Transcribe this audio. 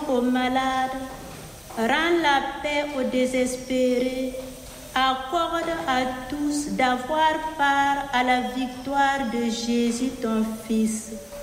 aux malades, rends la paix aux désespérés, accorde à tous d'avoir part à la victoire de Jésus ton Fils.